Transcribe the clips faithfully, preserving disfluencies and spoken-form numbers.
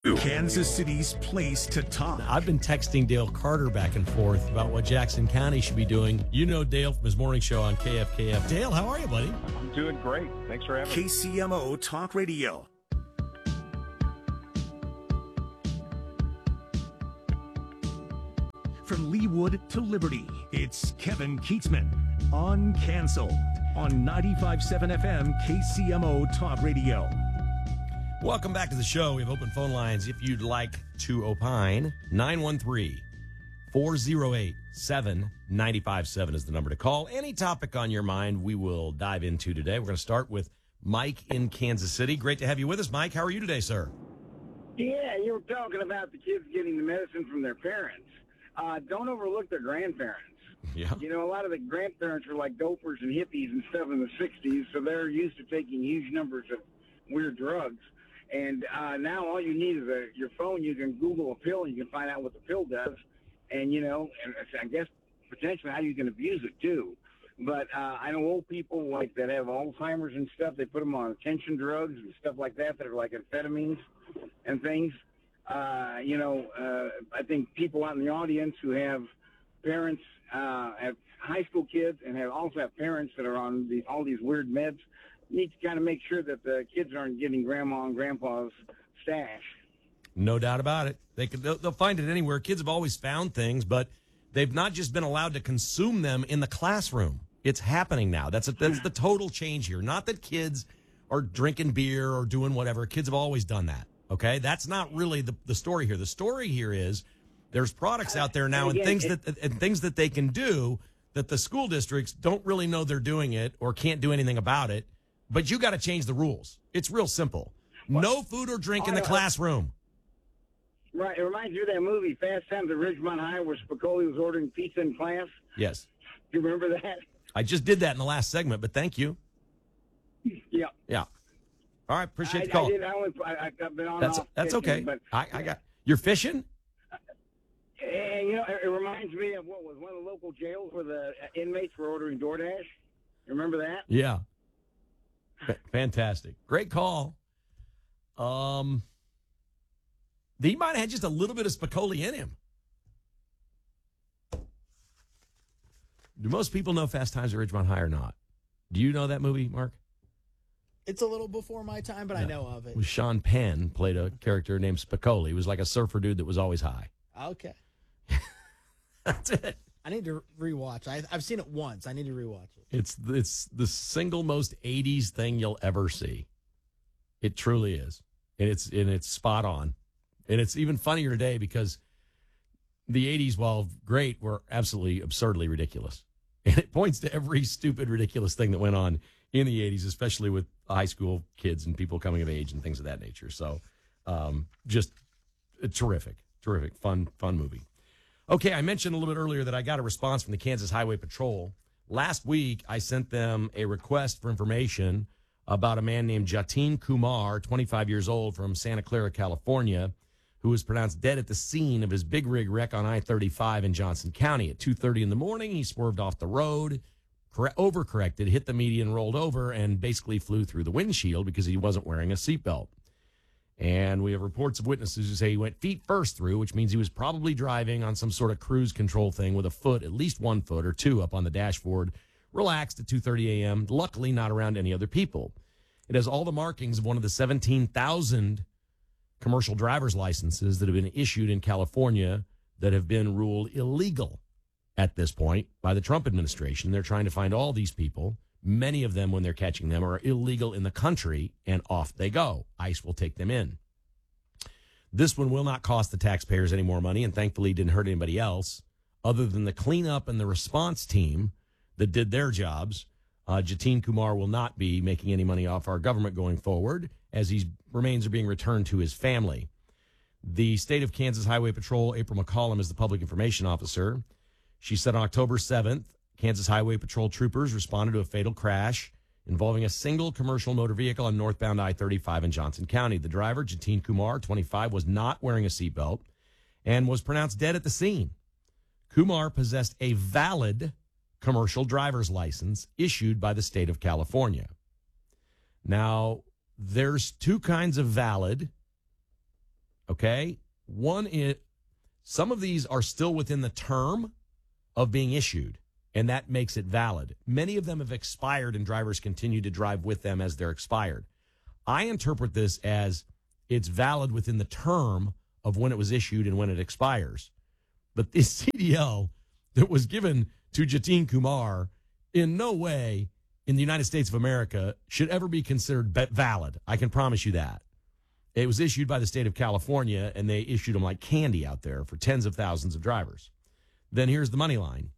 Kansas City's place to talk. I've been texting Dale Carter back and forth about what Jackson County should be doing. You know Dale from his morning show on K F K F. Dale, how are you, buddy? I'm doing great. Thanks for having me. K C M O Talk Radio. From Leawood to Liberty, it's Kevin Keatsman on Canceled on ninety-five point seven F M K C M O Talk Radio. Welcome back to the show. We have open phone lines if you'd like to opine. nine one three, four oh eight, seven nine five seven is the number to call. Any topic on your mind, we will dive into today. We're going to start with Mike in Kansas City. Great to have you with us, Mike. How are you today, sir? Yeah, you were talking about the kids getting the medicine from their parents. Uh, don't overlook their grandparents. Yeah. You know, a lot of the grandparents were like dopers and hippies and stuff in the sixties, so they're used to taking huge numbers of weird drugs. And uh, now all you need is a, your phone. You can Google a pill, and you can find out what the pill does. And, you know, and I guess potentially how you can abuse it, too. But uh, I know old people like that have Alzheimer's and stuff. They put them on attention drugs and stuff like that that are like amphetamines and things. Uh, you know, uh, I think people out in the audience who have parents, uh, have high school kids and have also have parents that are on the, all these weird meds, need to kind of make sure that the kids aren't getting grandma and grandpa's stash. No doubt about it. They can, they'll, they'll find it anywhere. Kids have always found things, but they've not just been allowed to consume them in the classroom. It's happening now. That's a, that's the total change here. Not that kids are drinking beer or doing whatever. Kids have always done that. Okay, that's not really the, the story here. The story here is there's products out there now and, and again, things it, that and things that they can do that the school districts don't really know they're doing it or can't do anything about it. But you got to change the rules. It's real simple. What? No food or drink in the classroom. Right. It reminds you of that movie, Fast Times at Ridgemont High, where Spicoli was ordering pizza in class. Yes. Do you remember that? I just did that in the last segment, but thank you. Yeah. Yeah. All right. Appreciate I, the call. I did. I only, I, I've been on That's off that's fishing, okay. But, I, I got you're fishing. And, you know, it, it reminds me of what was one of the local jails where the inmates were ordering DoorDash. You remember that? Yeah. F- fantastic. Great call. Um, he might have had just a little bit of Spicoli in him. Do most people know Fast Times at Ridgemont High or not? Do you know that movie, Mark? It's a little before my time, but yeah. I know of it. It was Sean Penn played a character named Spicoli. He was like a surfer dude that was always high. Okay. That's it. I need to rewatch. I, I've seen it once. I need to rewatch it. It's it's the single most eighties thing you'll ever see. It truly is, and it's and it's spot on, and it's even funnier today because the eighties, while great, were absolutely absurdly ridiculous, and it points to every stupid, ridiculous thing that went on in the eighties, especially with high school kids and people coming of age and things of that nature. So, um, just a terrific, terrific, fun, fun movie. Okay, I mentioned a little bit earlier that I got a response from the Kansas Highway Patrol. Last week, I sent them a request for information about a man named Jatin Kumar, twenty-five years old, from Santa Clara, California, who was pronounced dead at the scene of his big rig wreck on I thirty-five in Johnson County. At two thirty in the morning, he swerved off the road, correct, overcorrected, hit the median, rolled over, and basically flew through the windshield because he wasn't wearing a seatbelt. And we have reports of witnesses who say he went feet first through, which means he was probably driving on some sort of cruise control thing with a foot, at least one foot or two up on the dashboard, relaxed at two thirty a.m., luckily not around any other people. It has all the markings of one of the seventeen thousand commercial driver's licenses that have been issued in California that have been ruled illegal at this point by the Trump administration. They're trying to find all these people. Many of them, when they're catching them, are illegal in the country, and off they go. ICE will take them in. This one will not cost the taxpayers any more money, and thankfully didn't hurt anybody else, other than the cleanup and the response team that did their jobs. Uh, Jatin Kumar will not be making any money off our government going forward, as his remains are being returned to his family. The state of Kansas Highway Patrol, April McCollum, is the public information officer. She said on October seventh, Kansas Highway Patrol troopers responded to a fatal crash involving a single commercial motor vehicle on northbound I thirty-five in Johnson County. The driver, Jatin Kumar, twenty-five, was not wearing a seatbelt and was pronounced dead at the scene. Kumar possessed a valid commercial driver's license issued by the state of California. Now, there's two kinds of valid okay? One is, some of these are still within the term of being issued, and that makes it valid. Many of them have expired, and drivers continue to drive with them as they're expired. I interpret this as it's valid within the term of when it was issued and when it expires. But this C D L that was given to Jatin Kumar in no way in the United States of America should ever be considered valid. I can promise you that. It was issued by the state of California, and they issued them like candy out there for tens of thousands of drivers. Then here's the money line.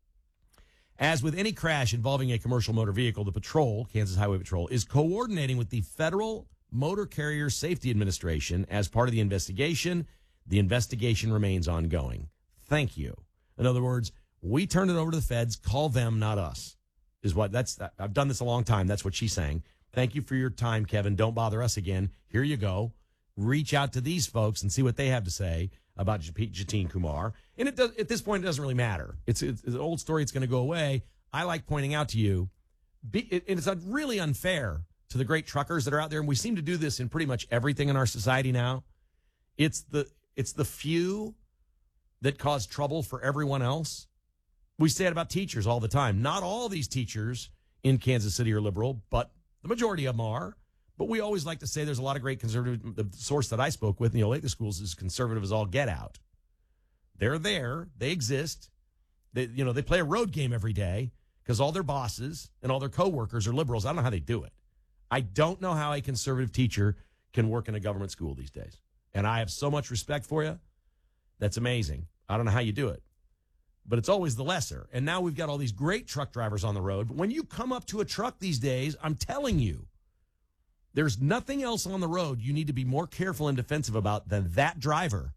As with any crash involving a commercial motor vehicle, the patrol, Kansas Highway Patrol, is coordinating with the Federal Motor Carrier Safety Administration as part of the investigation. The investigation remains ongoing. Thank you. In other words, we turn it over to the feds. Call them, not us. Is what that's. I've done this a long time. That's what she's saying. Thank you for your time, Kevin. Don't bother us again. Here you go. Reach out to these folks and see what they have to say about Jatin Kumar. And it does, at this point, it doesn't really matter. It's, it's, it's an old story. It's going to go away. I like pointing out to you, be, it, it's really unfair to the great truckers that are out there. And we seem to do this in pretty much everything in our society now. It's the it's the few that cause trouble for everyone else. We say it about teachers all the time. Not all these teachers in Kansas City are liberal, but the majority of them are. But we always like to say there's a lot of great conservative. The source that I spoke with in the Olathe schools is conservative as all get out. They're there. They exist. They, you know, they play a road game every day because all their bosses and all their coworkers are liberals. I don't know how they do it. I don't know how a conservative teacher can work in a government school these days. And I have so much respect for you. That's amazing. I don't know how you do it. But it's always the lesser. And now we've got all these great truck drivers on the road. But when you come up to a truck these days, I'm telling you, there's nothing else on the road you need to be more careful and defensive about than that driver.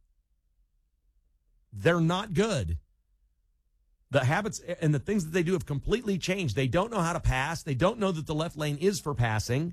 They're not good. The habits and the things that they do have completely changed. They don't know how to pass. They don't know that the left lane is for passing.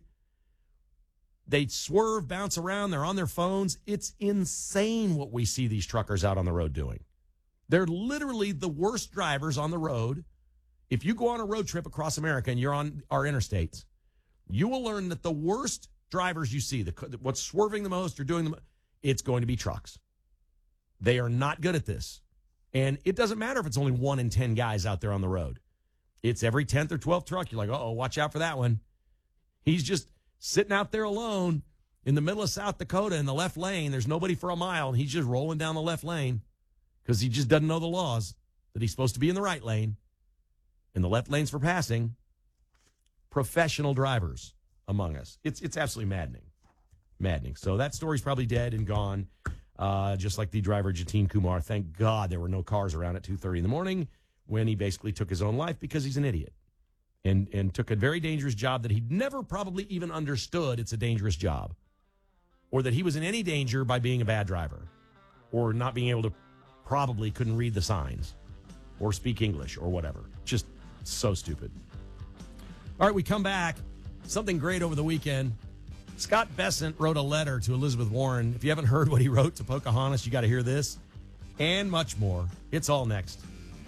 They swerve, bounce around. They're on their phones. It's insane what we see these truckers out on the road doing. They're literally the worst drivers on the road. If you go on a road trip across America and you're on our interstates, you will learn that the worst drivers you see, the what's swerving the most or doing the most, it's going to be trucks. They are not good at this. And it doesn't matter if it's only one in ten guys out there on the road. It's every tenth or twelfth truck. You're like, uh-oh, watch out for that one. He's just sitting out there alone in the middle of South Dakota in the left lane. There's nobody for a mile, and he's just rolling down the left lane because he just doesn't know the laws, that he's supposed to be in the right lane. And the left lane's for passing. Professional drivers among us. It's it's absolutely maddening. Maddening. So that story's probably dead and gone, uh, just like the driver Jatin Kumar. Thank God there were no cars around at two thirty in the morning when he basically took his own life because he's an idiot and, and took a very dangerous job that he'd never probably even understood it's a dangerous job, or that he was in any danger by being a bad driver or not being able to, probably couldn't read the signs or speak English or whatever. Just so stupid. All right, we come back. Something great over the weekend. Scott Bessent wrote a letter to Elizabeth Warren. If you haven't heard what he wrote to Pocahontas, you got to hear this and much more. It's all next.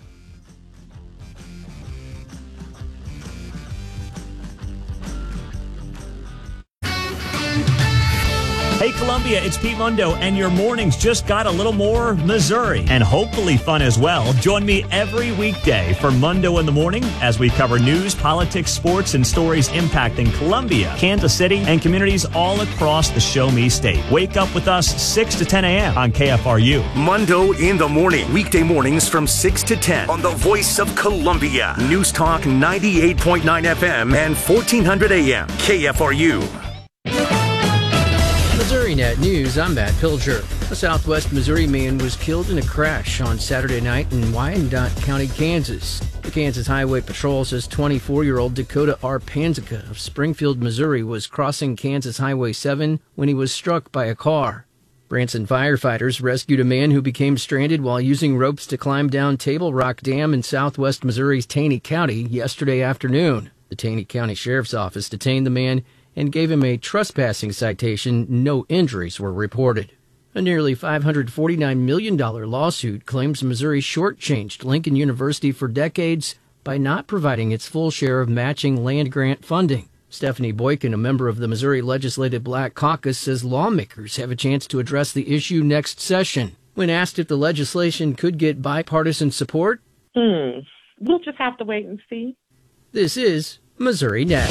Hey, Columbia, it's Pete Mundo, and your mornings just got a little more Missouri, and hopefully fun as well. Join me every weekday for Mundo in the Morning as we cover news, politics, sports, and stories impacting Columbia, Kansas City, and communities all across the Show Me State. Wake up with us six to ten a.m. on K F R U. Mundo in the Morning, weekday mornings from six to ten on the Voice of Columbia. News Talk ninety-eight point nine F M and fourteen hundred A M. K F R U. MissouriNet News, I'm Matt Pilger. A southwest Missouri man was killed in a crash on Saturday night in Wyandotte County, Kansas. The Kansas Highway Patrol says twenty-four-year-old Dakota R. Panzica of Springfield, Missouri was crossing Kansas Highway seven when he was struck by a car. Branson firefighters rescued a man who became stranded while using ropes to climb down Table Rock Dam in southwest Missouri's Taney County yesterday afternoon. The Taney County Sheriff's Office detained the man and gave him a trespassing citation. No injuries were reported. A nearly five hundred forty-nine million dollars lawsuit claims Missouri shortchanged Lincoln University for decades by not providing its full share of matching land grant funding. Stephanie Boykin, a member of the Missouri Legislative Black Caucus, says lawmakers have a chance to address the issue next session. When asked if the legislation could get bipartisan support, Hmm. We'll just have to wait and see. This is Missouri Net.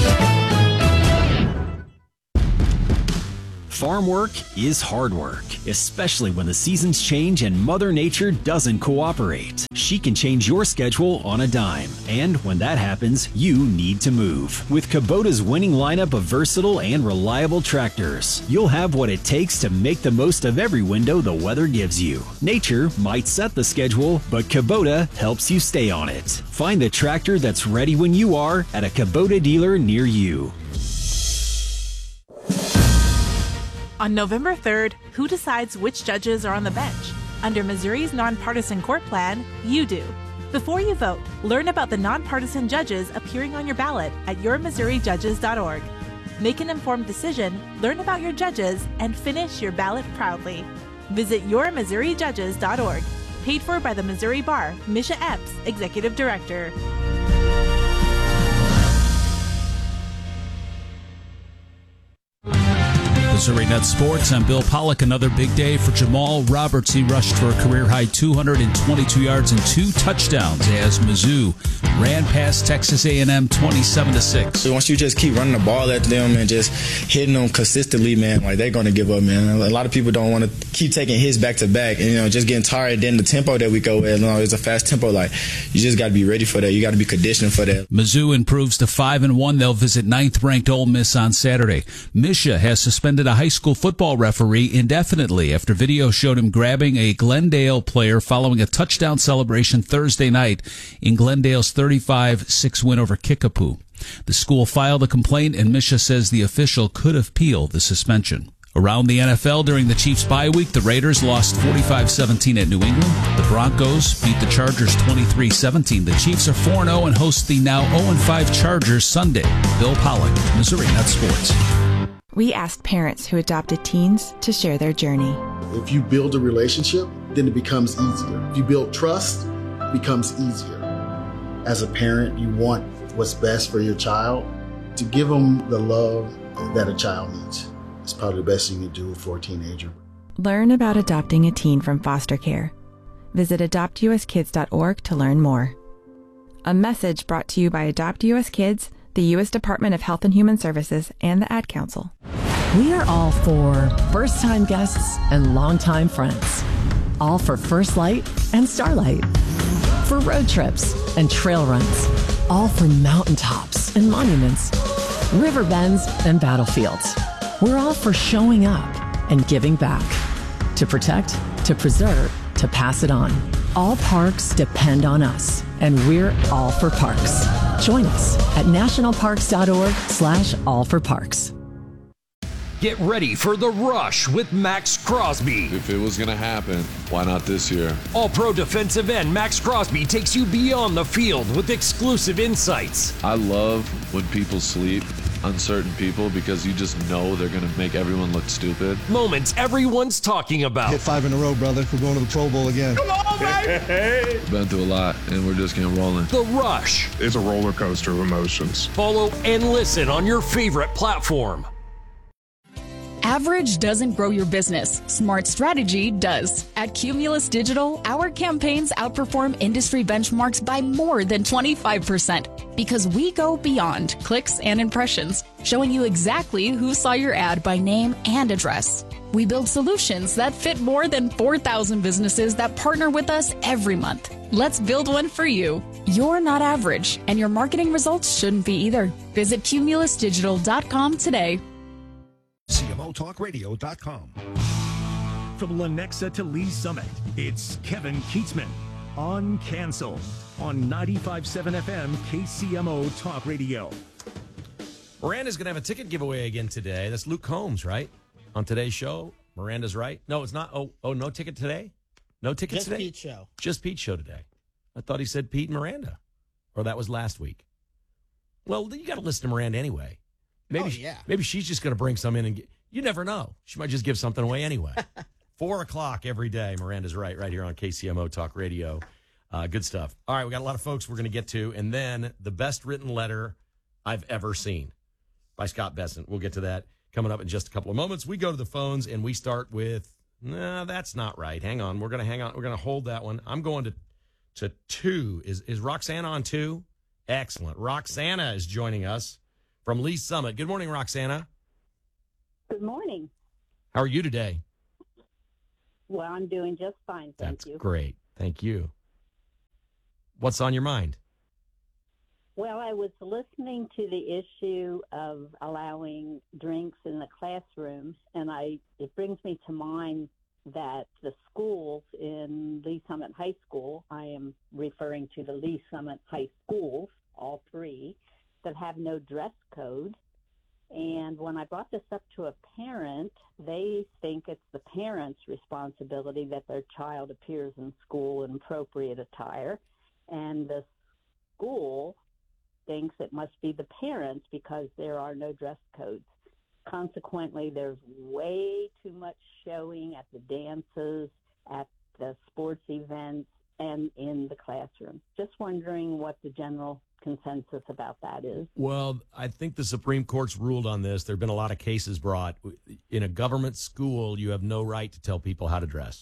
Farm work is hard work, especially when the seasons change and Mother Nature doesn't cooperate. She can change your schedule on a dime. And when that happens, you need to move. With Kubota's winning lineup of versatile and reliable tractors, you'll have what it takes to make the most of every window the weather gives you. Nature might set the schedule, but Kubota helps you stay on it. Find the tractor that's ready when you are at a Kubota dealer near you. On November third, who decides which judges are on the bench? Under Missouri's nonpartisan court plan, you do. Before you vote, learn about the nonpartisan judges appearing on your ballot at your missouri judges dot org. Make an informed decision, learn about your judges, and finish your ballot proudly. Visit your missouri judges dot org. Paid for by the Missouri Bar, Misha Epps, Executive Director. Missouri Net Sports. I'm Bill Pollock. Another big day for Jamal Roberts. He rushed for a career-high two hundred twenty-two yards and two touchdowns as Mizzou ran past Texas A and M twenty-seven to six. So once you just keep running the ball at them and just hitting them consistently, man, like they're going to give up, man. A lot of people don't want to keep taking hits back to back and, you know, just getting tired. Then the tempo that we go with, you know, it's a fast tempo. Like, you just got to be ready for that. You got to be conditioned for that. Mizzou improves to five and one. They'll visit ninth-ranked Ole Miss on Saturday. Misha has suspended a high school football referee indefinitely after video showed him grabbing a Glendale player following a touchdown celebration Thursday night in Glendale's thirty-five six win over Kickapoo. The school filed a complaint, and Misha says the official could appeal the suspension. Around the N F L during the Chiefs' bye week, the Raiders lost forty-five seventeen at New England. The Broncos beat the Chargers twenty-three seventeen. The Chiefs are four and oh and host the now oh and five Chargers Sunday. Bill Pollock, Missouri Net Sports. We asked parents who adopted teens to share their journey. If you build a relationship, then it becomes easier. If you build trust, it becomes easier. As a parent, you want what's best for your child. To give them the love that a child needs is probably the best you can do for a teenager. Learn about adopting a teen from foster care. Visit adopt u s kids dot org to learn more. A message brought to you by Adopt U S Kids, the U S Department of Health and Human Services, and the Ad Council. We are all for first-time guests and longtime friends. All for First Light and Starlight. For road trips and trail runs. All for mountaintops and monuments. River bends and battlefields. We're all for showing up and giving back. To protect, to preserve, to pass it on. All parks depend on us, and we're all for parks. Join us at nationalparks.org slash all for parks. Get ready for the rush with Max Crosby. If it was going to happen, why not this year? All-pro defensive end Max Crosby takes you beyond the field with exclusive insights. I love when people sleep, uncertain people, because you just know they're going to make everyone look stupid. Moments everyone's talking about. Hit five in a row, brother. We're going to the Pro Bowl again. Come on, baby! Been through a lot, and we're just getting rolling. The Rush. It's a roller coaster of emotions. Follow and listen on your favorite platform. Average doesn't grow your business. Smart strategy does. At Cumulus Digital, our campaigns outperform industry benchmarks by more than twenty-five percent because we go beyond clicks and impressions, showing you exactly who saw your ad by name and address. We build solutions that fit more than four thousand businesses that partner with us every month. Let's build one for you. You're not average, and your marketing results shouldn't be either. Visit cumulus digital dot com today. C M O Talk Radio dot com. From Lenexa to Lee Summit, it's Kevin Keatsman on Canceled on ninety-five point seven F M K C M O Talk Radio. Miranda's going to have a ticket giveaway again today. That's Luke Combs, right? On today's show. Miranda's right. No, it's not. Oh, oh, no ticket today? No tickets Just today? Pete show. Just Pete show today. I thought he said Pete and Miranda. Or that was last week. Well, you got to listen to Miranda anyway. Maybe, oh, yeah. maybe she's just going to bring some in and get, you never know. She might just give something away anyway. Four o'clock every day. Miranda's right, right here on K C M O Talk Radio. Uh, good stuff. All right, we got a lot of folks we're going to get to. And then the best written letter I've ever seen. by Scott Bessent. We'll get to that coming up in just a couple of moments. We go to the phones, and we start with, no, that's not right. Hang on. We're going to hang on. We're going to hold that one. I'm going to to two. Is, is Roxana on two? Excellent. Roxana is joining us from Lee Summit. Good morning, Roxana. Good morning. How are you today? Well, I'm doing just fine, thank That's you. great. Thank you. What's on your mind? Well, I was listening to the issue of allowing drinks in the classroom, and I it brings me to mind that the schools in Lee Summit High School, I am referring to the Lee Summit High Schools, all three, that have no dress code. And when I brought this up to a parent, they think it's the parent's responsibility that their child appears in school in appropriate attire. And the school thinks it must be the parents because there are no dress codes. Consequently, there's way too much showing at the dances, at the sports events, and in the classroom. Just wondering what the general consensus about that is. Well, I think the Supreme Court's ruled on this. There have been a lot of cases brought. In a government school, you have no right to tell people how to dress.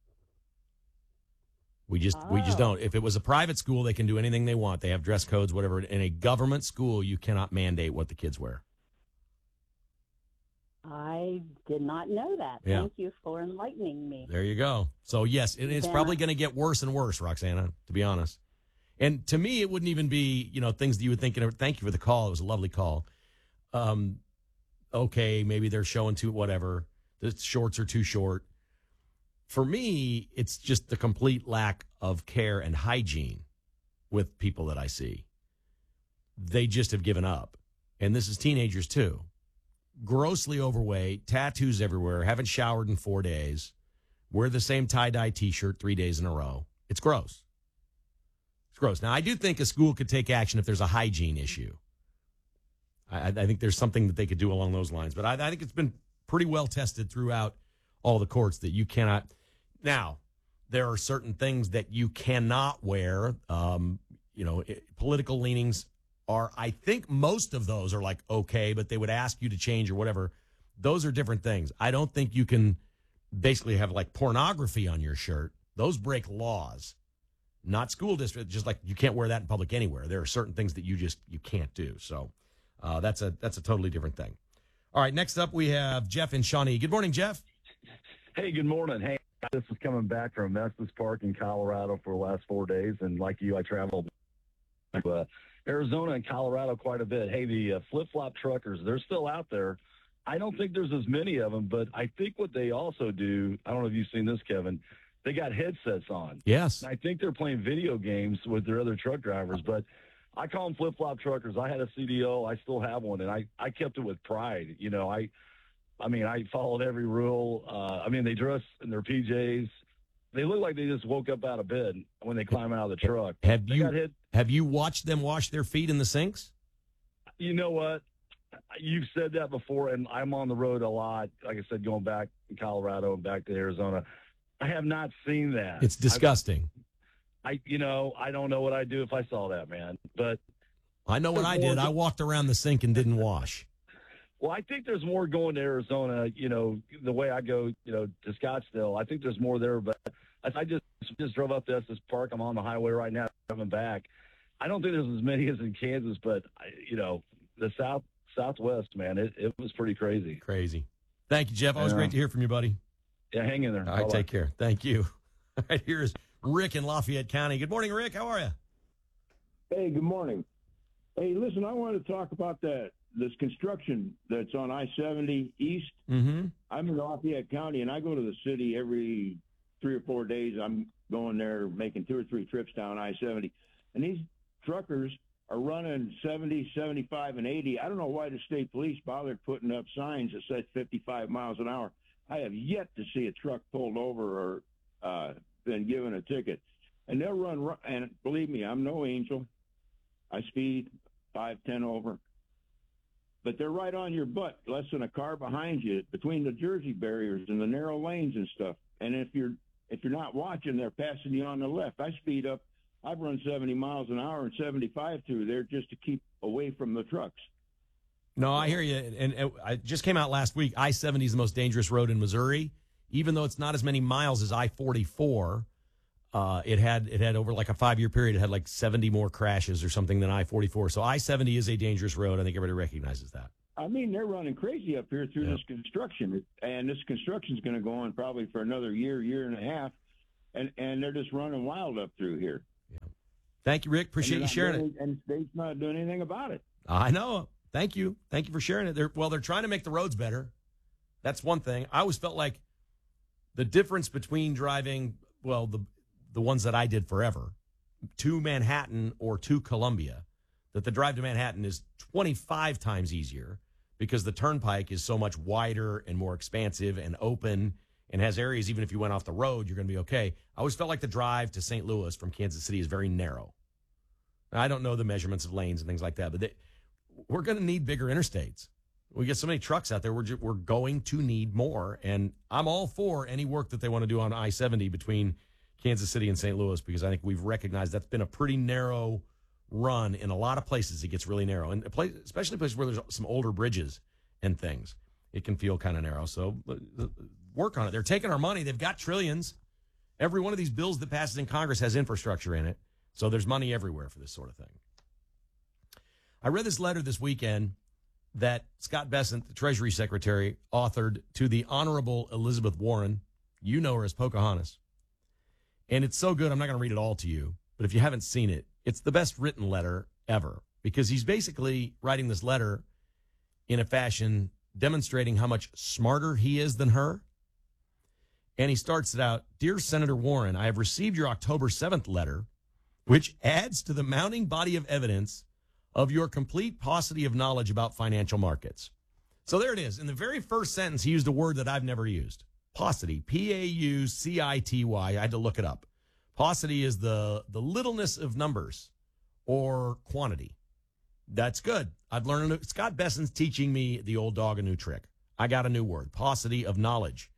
We just oh. we just don't. If it was a private school, they can do anything they want. They have dress codes, whatever. In a government school, you cannot mandate what the kids wear. I did not know that. Yeah. Thank you for enlightening me. There you go. So, yes, it, it's Then probably I- going to get worse and worse, Roxana, to be honest. And to me, it wouldn't even be, you know, things that you would think, and thank you for the call. It was a lovely call. Um, okay, maybe they're showing too, whatever. The shorts are too short. For me, it's just the complete lack of care and hygiene with people that I see. They just have given up. And this is teenagers, too. Grossly overweight, tattoos everywhere, haven't showered in four days, wear the same tie-dye T-shirt three days in a row. It's gross. It's gross. Now, I do think a school could take action if there's a hygiene issue. I, I think there's something that they could do along those lines. But I, I think it's been pretty well tested throughout all the courts that you cannot. Now, there are certain things that you cannot wear. Um, you know, it, political leanings are, I think most of those are like, okay, but they would ask you to change or whatever. Those are different things. I don't think you can basically have like pornography on your shirt. Those break laws, not school district. Just like you can't wear that in public anywhere. There are certain things that you just, you can't do. So uh, that's a, that's a totally different thing. All right. Next up, we have Jeff in Shawnee. Good morning, Jeff. Hey, good morning. Hey, this is coming back from Estes Park in Colorado for the last four days. And like you, I traveled to uh, Arizona and Colorado quite a bit. Hey, the uh, flip-flop truckers, they're still out there. I don't think there's as many of them, but I think what they also do, I don't know if you've seen this, Kevin, they got headsets on. Yes. And I think they're playing video games with their other truck drivers, but I call them flip-flop truckers. I had a C D O. I still have one, and I, I kept it with pride. You know, I I mean, I followed every rule. Uh, I mean, they dress in their P Js. They look like they just woke up out of bed when they climb out of the truck. Have They you got hit. have you watched them wash their feet in the sinks? You know what? You've said that before, and I'm on the road a lot. Like I said, going back to Colorado and back to Arizona. I have not seen that. It's disgusting. I, I you know, I don't know what I'd do if I saw that, man. But I know what I did. I walked around the sink and didn't wash. Well, I think there's more going to Arizona, you know, the way I go, you know, to Scottsdale. I think there's more there, but I just just drove up to Estes Park. I'm on the highway right now, coming back. I don't think there's as many as in Kansas, but, I, you know, the South, Southwest, man, it, it was pretty crazy. Crazy. Thank you, Jeff. Always Yeah. great to hear from you, buddy. Yeah, hang in there. All right, Bye-bye. take care. Thank you. All right, here's Rick in Lafayette County. Good morning, Rick. How are you? Hey, good morning. Hey, listen, I wanted to talk about that this construction that's on I seventy East. Mm-hmm. I'm in Lafayette County, and I go to the city every three or four days. I'm going there, making two or three trips down I seventy. And these truckers are running seventy, seventy-five, and eighty. I don't know why the state police bothered putting up signs that said fifty-five miles an hour. I have yet to see a truck pulled over or uh, been given a ticket. And they'll run, ru- and believe me, I'm no angel. I speed five, ten over. But they're right on your butt, less than a car behind you, between the Jersey barriers and the narrow lanes and stuff. And if you're if you're not watching, they're passing you on the left. I speed up. I've run seventy miles an hour and seventy-five through there just to keep away from the trucks. No, I hear you. And, and I just came out last week. I seventy is the most dangerous road in Missouri, even though it's not as many miles as I forty-four. Uh, it had it had over like a five year period. It had like seventy more crashes or something than I forty-four. So I seventy is a dangerous road. I think everybody recognizes that. I mean, they're running crazy up here through Yep. this construction, and this construction is going to go on probably for another year, year and a half, and and they're just running wild up through here. Thank you, Rick. Appreciate you sharing doing, it. And the state's not doing anything about it. I know. Thank you. Thank you for sharing it. They're, well, they're trying to make the roads better. That's one thing. I always felt like the difference between driving, well, the the ones that I did forever, to Manhattan or to Columbia, that the drive to Manhattan is twenty-five times easier because the turnpike is so much wider and more expansive and open and has areas, even if you went off the road, you're going to be okay. I always felt like the drive to Saint Louis from Kansas City is very narrow. Now, I don't know the measurements of lanes and things like that, but they, we're going to need bigger interstates. We get so many trucks out there, we're, ju- we're going to need more. And I'm all for any work that they want to do on I seventy between Kansas City and Saint Louis, because I think we've recognized that's been a pretty narrow run in a lot of places. It gets really narrow, and place, especially places where there's some older bridges and things, it can feel kind of narrow. So uh, work on it. They're taking our money. They've got trillions. Every one of these bills that passes in Congress has infrastructure in it. So there's money everywhere for this sort of thing. I read this letter this weekend that Scott Bessent, the Treasury Secretary, authored to the Honorable Elizabeth Warren. You know her as Pocahontas. And it's so good, I'm not going to read it all to you. But if you haven't seen it, it's the best written letter ever, because he's basically writing this letter in a fashion demonstrating how much smarter he is than her. And he starts it out, "Dear Senator Warren, I have received your October seventh letter, which adds to the mounting body of evidence of your complete paucity of knowledge about financial markets." So there it is. In the very first sentence, he used a word that I've never used. Paucity, P A U C I T Y. I had to look it up. Paucity is the, the littleness of numbers or quantity. That's good. I've learned, a new, Scott Bessent's teaching me the old dog a new trick. I got a new word, paucity of knowledge.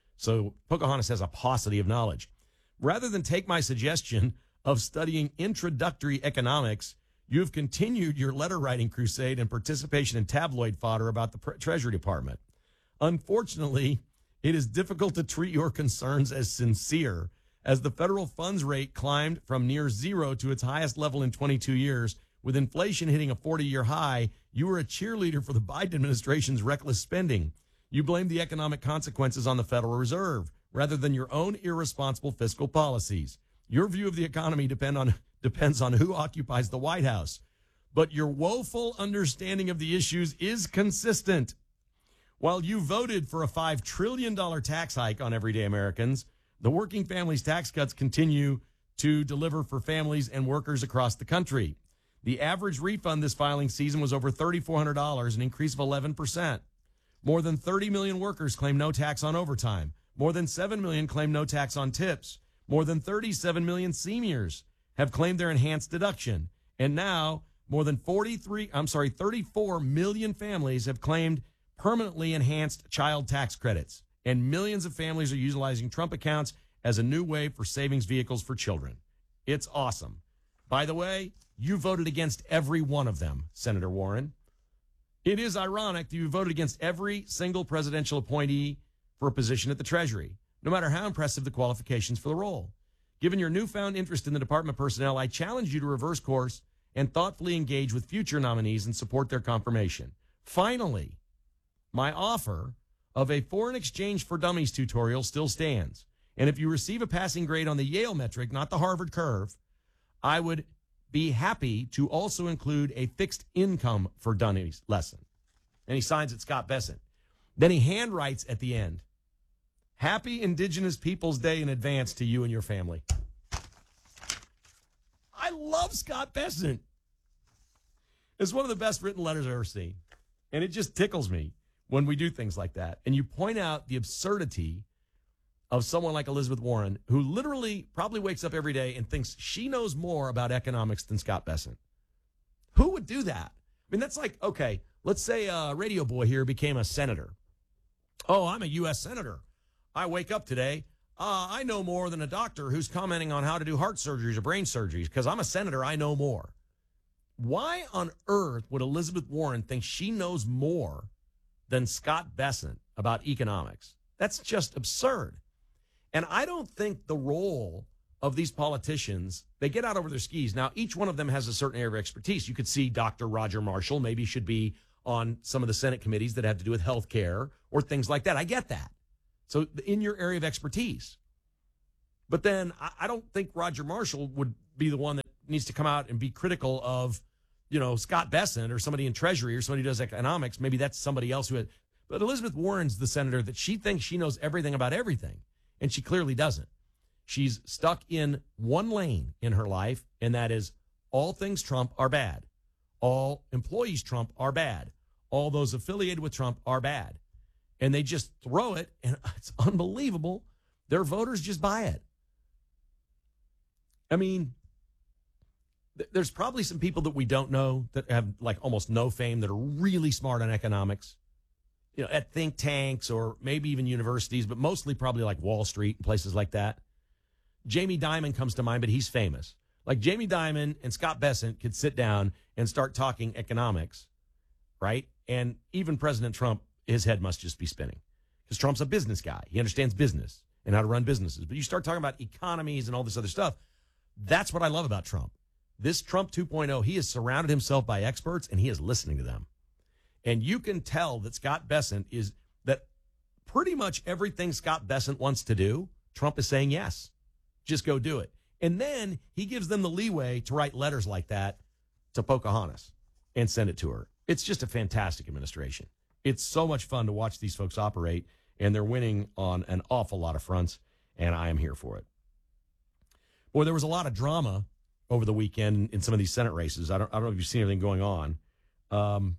So Pocahontas has a paucity of knowledge. Rather than take my suggestion of studying introductory economics, you've continued your letter writing crusade and participation in tabloid fodder about the Pre- Treasury Department. Unfortunately, it is difficult to treat your concerns as sincere, as the federal funds rate climbed from near zero to its highest level in twenty-two years. With inflation hitting a forty-year high, you were a cheerleader for the Biden administration's reckless spending. You blamed the economic consequences on the Federal Reserve rather than your own irresponsible fiscal policies. Your view of the economy depend on, depends on who occupies the White House. But your woeful understanding of the issues is consistent. While you voted for a five trillion dollars tax hike on everyday Americans, the working families tax cuts continue to deliver for families and workers across the country. The average refund this filing season was over three thousand four hundred dollars, an increase of eleven percent. More than thirty million workers claim no tax on overtime. More than seven million claim no tax on tips. More than thirty-seven million seniors have claimed their enhanced deduction. And now more than forty-three, I'm sorry, thirty-four million families have claimed permanently enhanced child tax credits. And millions of families are utilizing Trump accounts as a new way for savings vehicles for children. It's awesome. By the way, you voted against every one of them, Senator Warren. It is ironic that you voted against every single presidential appointee for a position at the Treasury, no matter how impressive the qualifications for the role. Given your newfound interest in the department personnel, I challenge you to reverse course and thoughtfully engage with future nominees and support their confirmation. Finally, my offer of a foreign exchange for dummies tutorial still stands. And if you receive a passing grade on the Yale metric, not the Harvard curve, I would be happy to also include a fixed income for dummies lesson. And he signs it Scott Bessent. Then he handwrites at the end, "Happy Indigenous Peoples Day in advance to you and your family." I love Scott Bessent. It's one of the best written letters I've ever seen. And it just tickles me when we do things like that. And you point out the absurdity of someone like Elizabeth Warren, who literally probably wakes up every day and thinks she knows more about economics than Scott Bessent. Who would do that? I mean, that's like, okay, let's say a radio boy here became a senator. Oh, I'm a U S senator. I wake up today. Uh, I know more than a doctor who's commenting on how to do heart surgeries or brain surgeries because I'm a senator. I know more. Why on earth would Elizabeth Warren think she knows more than Scott Bessent about economics? That's just absurd. And I don't think the role of these politicians, they get out over their skis. Now, each one of them has a certain area of expertise. You could see Doctor Roger Marshall maybe should be on some of the Senate committees that have to do with health care or things like that. I get that. So in your area of expertise. But then I don't think Roger Marshall would be the one that needs to come out and be critical of, you know, Scott Bessent or somebody in Treasury or somebody who does economics. Maybe that's somebody else who had. But Elizabeth Warren's the senator that she thinks she knows everything about everything. And she clearly doesn't. She's stuck in one lane in her life, and that is all things Trump are bad. All employees Trump are bad. All those affiliated with Trump are bad. And they just throw it, and it's unbelievable. Their voters just buy it. I mean, th- there's probably some people that we don't know that have like almost no fame that are really smart on economics, you know, at think tanks or maybe even universities, but mostly probably like Wall Street and places like that. Jamie Dimon comes to mind, but he's famous. Like Jamie Dimon and Scott Bessent could sit down and start talking economics, right? And even President Trump, his head must just be spinning because Trump's a business guy. He understands business and how to run businesses. But you start talking about economies and all this other stuff. That's what I love about Trump. This Trump two point oh, he has surrounded himself by experts and he is listening to them. And you can tell that Scott Bessent is that pretty much everything Scott Bessent wants to do, Trump is saying yes. Just go do it. And then he gives them the leeway to write letters like that to Pocahontas and send it to her. It's just a fantastic administration. It's so much fun to watch these folks operate, and they're winning on an awful lot of fronts, and I am here for it. Boy, there was a lot of drama over the weekend in some of these Senate races. I don't, I don't know if you've seen anything going on. Um,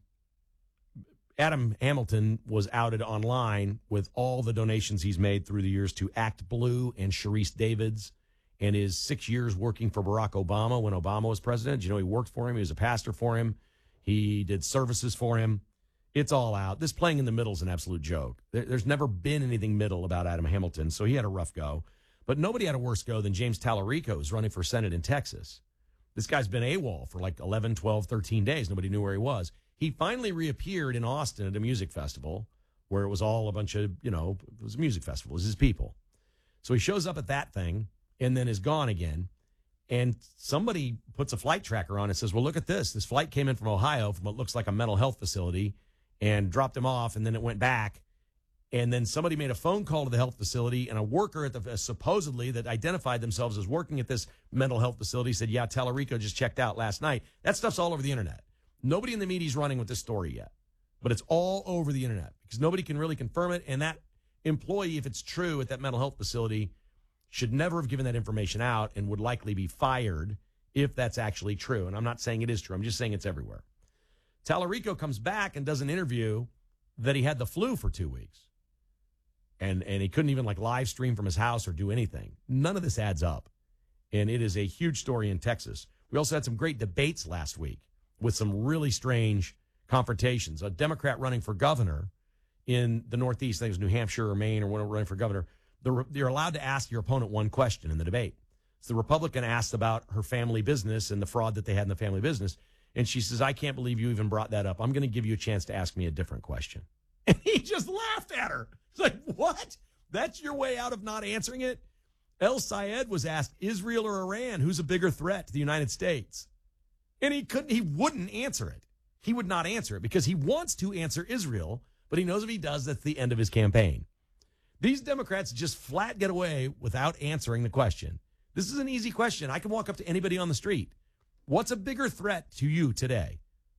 Adam Hamilton was outed online with all the donations he's made through the years to Act Blue and Sharice Davids and his six years working for Barack Obama when Obama was president. You know, he worked for him. He was a pastor for him. He did services for him. It's all out. This playing in the middle is an absolute joke. There, there's never been anything middle about Adam Hamilton, so he had a rough go. But nobody had a worse go than James Tallarico, who's running for Senate in Texas. This guy's been AWOL for like eleven, twelve, thirteen days. Nobody knew where he was. He finally reappeared in Austin at a music festival where it was all a bunch of, you know, it was a music festival. It was his people. So he shows up at that thing and then is gone again. And somebody puts a flight tracker on and says, well, look at this. This flight came in from Ohio from what looks like a mental health facility and dropped him off, and then it went back. And then somebody made a phone call to the health facility, and a worker at the supposedly that identified themselves as working at this mental health facility said, yeah, Tallarico just checked out last night. That stuff's all over the internet. Nobody in the media is running with this story yet, but it's all over the internet because nobody can really confirm it. And that employee, if it's true at that mental health facility, should never have given that information out and would likely be fired if that's actually true. And I'm not saying it is true. I'm just saying it's everywhere. Tallarico comes back and does an interview that he had the flu for two weeks. And, and he couldn't even like live stream from his house or do anything. None of this adds up. And it is a huge story in Texas. We also had some great debates last week with some really strange confrontations. A Democrat running for governor in the Northeast, I think it was New Hampshire or Maine or one running for governor, the, you're allowed to ask your opponent one question in the debate. So the Republican asked about her family business and the fraud that they had in the family business. And she says, I can't believe you even brought that up. I'm going to give you a chance to ask me a different question. And he just laughed at her. It's like, what? That's your way out of not answering it? El Sayed was asked, Israel or Iran, who's a bigger threat to the United States? And he couldn't, he wouldn't answer it. He would not answer it because he wants to answer Israel, but he knows if he does, that's the end of his campaign. These Democrats just flat get away without answering the question. This is an easy question. I can walk up to anybody on the street. What's a bigger threat to you today?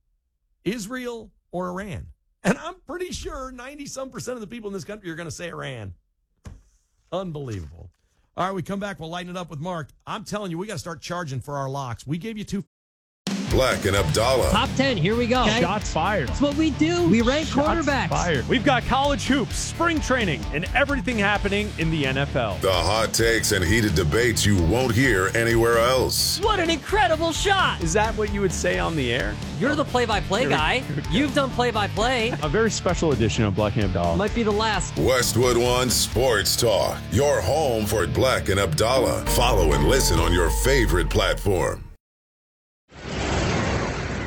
Israel or Iran? And I'm pretty sure ninety some percent of the people in this country are going to say Iran. Unbelievable. All right, we come back. We'll lighten it up with Mark. I'm telling you, we got to start charging for our locks. We gave you two. Black and Abdallah. Top ten, here we go. Okay. Shots fired. That's what we do. We rank Shots quarterbacks. Fired. We've got college hoops, spring training, and everything happening in the N F L. The hot takes and heated debates you won't hear anywhere else. What an incredible shot. Is that what you would say on the air? You're the play-by-play guy. You've done play-by-play. A very special edition of Black and Abdallah. Might be the last. Westwood One Sports Talk. Your home for Black and Abdallah. Follow and listen on your favorite platform.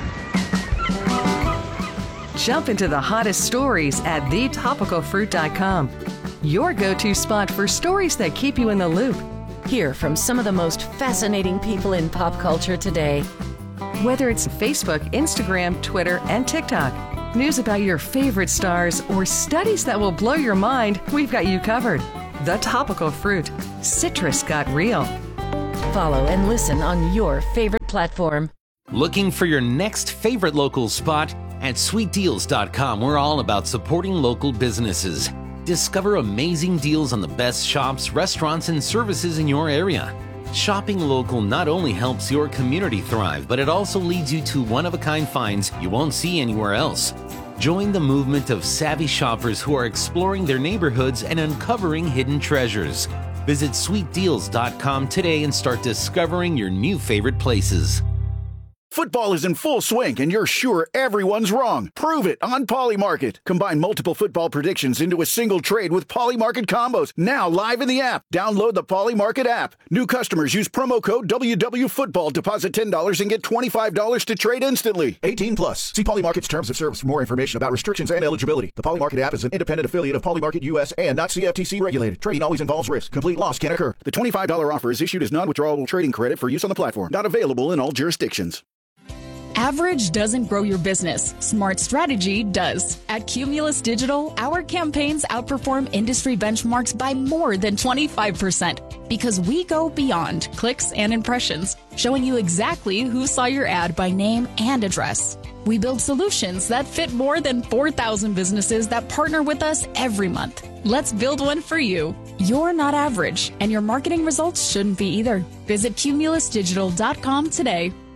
Jump into the hottest stories at the topical fruit dot com. Your go-to spot for stories that keep you in the loop. Hear from some of the most fascinating people in pop culture today. Whether it's Facebook, Instagram, Twitter, and TikTok, news about your favorite stars, or studies that will blow your mind, we've got you covered. The Topical Fruit. Citrus got real. Follow and listen on your favorite platform. Looking for your next favorite local spot? At sweet deals dot com, we're all about supporting local businesses. Discover amazing deals on the best shops, restaurants, and services in your area. Shopping local not only helps your community thrive, but it also leads you to one-of-a-kind finds you won't see anywhere else. Join the movement of savvy shoppers who are exploring their neighborhoods and uncovering hidden treasures. Visit sweet deals dot com today and start discovering your new favorite places. Football is in full swing, and you're sure everyone's wrong. Prove it on Polymarket. Combine multiple football predictions into a single trade with Polymarket combos. Now live in the app. Download the Polymarket app. New customers use promo code W W Football. Deposit ten dollars and get twenty-five dollars to trade instantly. eighteen plus. See Polymarket's terms of service for more information about restrictions and eligibility. The Polymarket app is an independent affiliate of Polymarket U S and not C F T C regulated. Trading always involves risk. Complete loss can occur. The twenty-five dollars offer is issued as non-withdrawable trading credit for use on the platform. Not available in all jurisdictions. Average doesn't grow your business. Smart strategy does. At Cumulus Digital, our campaigns outperform industry benchmarks by more than twenty-five percent because we go beyond clicks and impressions, showing you exactly who saw your ad by name and address. We build solutions that fit more than four thousand businesses that partner with us every month. Let's build one for you. You're not average, and your marketing results shouldn't be either. Visit cumulus digital dot com today.